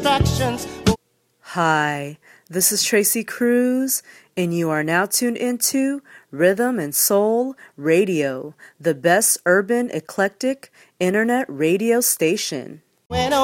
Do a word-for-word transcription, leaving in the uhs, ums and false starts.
distractions. Hi, this is Tracy Cruz, and you are now tuned into Rhythm and Soul Radio, the best urban eclectic internet radio station. When